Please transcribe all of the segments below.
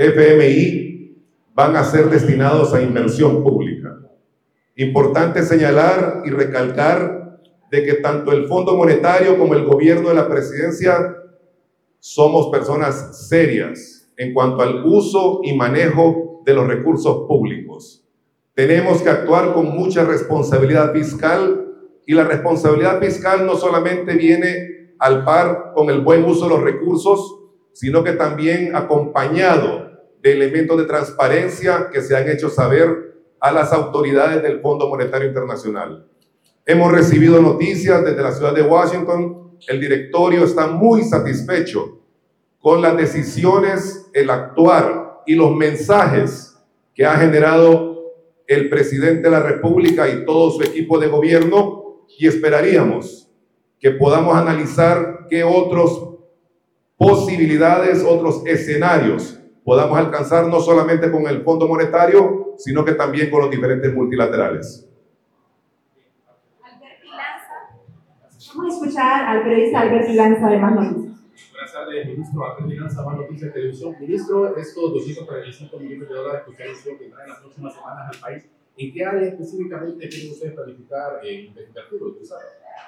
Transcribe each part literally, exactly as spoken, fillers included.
F M I van a ser destinados a inversión pública. Importante señalar y recalcar de que tanto el Fondo Monetario como el gobierno de la presidencia somos personas serias en cuanto al uso y manejo de los recursos públicos. Tenemos que actuar con mucha responsabilidad fiscal, y la responsabilidad fiscal no solamente viene al par con el buen uso de los recursos, sino que también acompañado de elementos de transparencia que se han hecho saber a las autoridades del Fondo Monetario Internacional. Hemos recibido noticias desde la ciudad de Washington. El directorio está muy satisfecho con las decisiones, el actuar y los mensajes que ha generado el presidente de la República y todo su equipo de gobierno, y esperaríamos que podamos analizar qué otras posibilidades, otros escenarios podamos alcanzar, no solamente con el Fondo Monetario, sino que también con los diferentes multilaterales. Vamos a escuchar al periodista Alberto Lanza de Más Noticias. Buenas tardes, ministro. Alberto Lanza, Más Noticias Televisión. Ministro, estos doscientos cuarenta y cinco millones de dólares que usted ha dicho que traen las próximas semanas al país, ¿en qué área específicamente quieren ustedes planificar en invertir? ¿Usted sabe?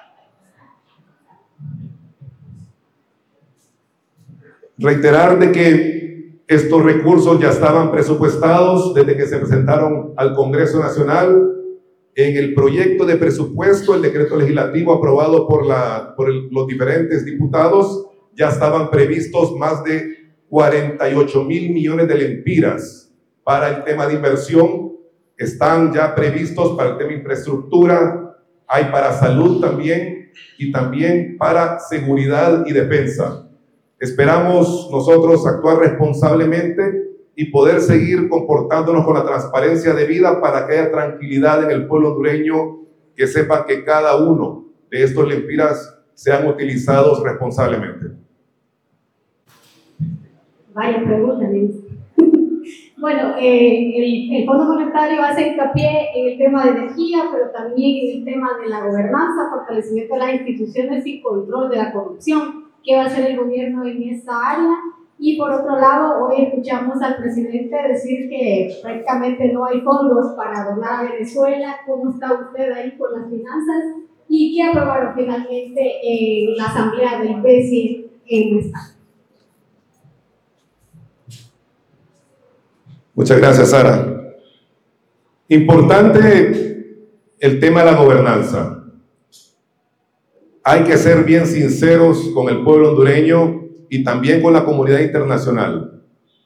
Reiterar de que estos recursos ya estaban presupuestados desde que se presentaron al Congreso Nacional. En el proyecto de presupuesto, el decreto legislativo aprobado por, la, por el, los diferentes diputados, ya estaban previstos más de cuarenta y ocho mil millones de lempiras para el tema de inversión. Están ya previstos para el tema de infraestructura, hay para salud también, y también para seguridad y defensa. Esperamos nosotros actuar responsablemente y poder seguir comportándonos con la transparencia debida para que haya tranquilidad en el pueblo hondureño, que sepa que cada uno de estos lempiras sean utilizados responsablemente. Varias preguntas, ministro. Bueno, eh, el, el Fondo Monetario hace hincapié en el tema de energía, pero también en el tema de la gobernanza, fortalecimiento de las instituciones y control de la corrupción. ¿Qué va a hacer el gobierno en esta área? Y por otro lado, hoy escuchamos al presidente decir que prácticamente no hay fondos para donar a Venezuela. ¿Cómo está usted ahí con las finanzas? ¿Y qué aprobaron finalmente en la asamblea del B C E en España? Muchas gracias, Sara. Importante el tema de la gobernanza. Hay que ser bien sinceros con el pueblo hondureño y también con la comunidad internacional.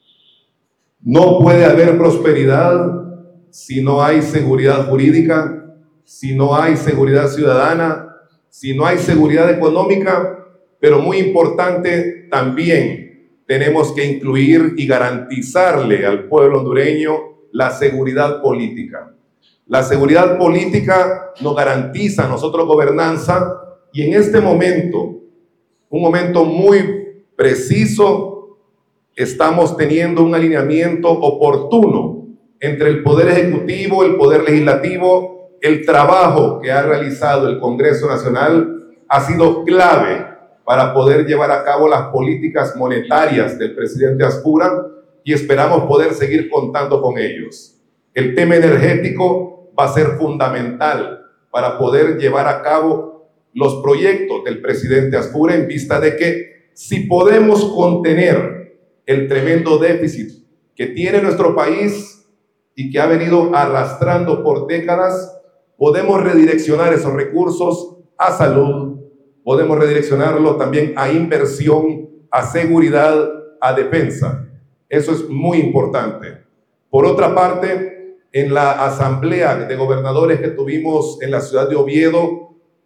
No puede haber prosperidad si no hay seguridad jurídica, si no hay seguridad ciudadana, si no hay seguridad económica, pero muy importante también tenemos que incluir y garantizarle al pueblo hondureño la seguridad política. La seguridad política nos garantiza a nosotros gobernanza, y en este momento, un momento muy preciso, estamos teniendo un alineamiento oportuno entre el Poder Ejecutivo, el Poder Legislativo. El trabajo que ha realizado el Congreso Nacional ha sido clave para poder llevar a cabo las políticas monetarias del presidente Aspura, y esperamos poder seguir contando con ellos. El tema energético va a ser fundamental para poder llevar a cabo los proyectos del presidente Aspura, en vista de que si podemos contener el tremendo déficit que tiene nuestro país y que ha venido arrastrando por décadas, podemos redireccionar esos recursos a salud, podemos redireccionarlo también a inversión, a seguridad, a defensa. Eso es muy importante. Por otra parte, en la asamblea de gobernadores que tuvimos en la ciudad de Oviedo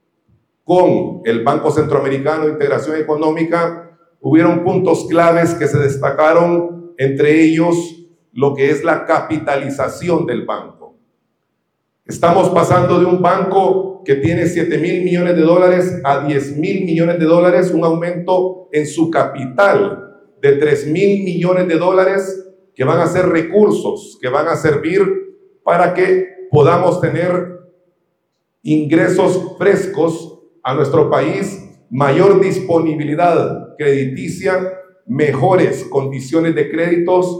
con el Banco Centroamericano de Integración Económica, hubieron puntos claves que se destacaron, entre ellos lo que es la capitalización del banco. Estamos pasando de un banco que tiene siete mil millones de dólares a diez mil millones de dólares, un aumento en su capital de tres mil millones de dólares, que van a ser recursos que van a servir para que podamos tener ingresos frescos a nuestro país, mayor disponibilidad crediticia, mejores condiciones de créditos